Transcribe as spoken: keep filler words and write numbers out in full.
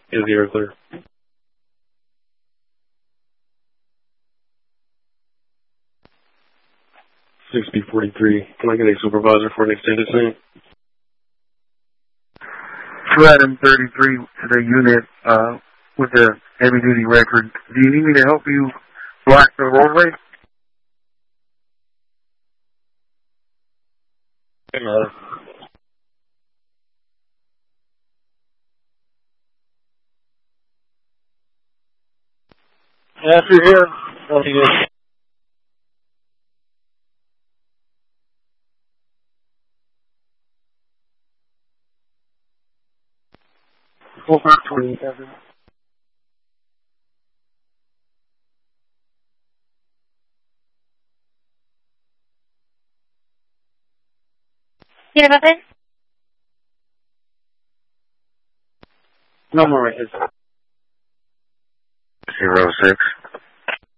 Is the air clear? six B forty-three. Can I get a supervisor for an extended scene? Adam thirty-three to the unit uh, with a heavy-duty record. Do you need me to help you block the roadway? No. Yes, you're here. What do you do? Full back twenty-seven. Yeah, nothing? No more right. Zero six.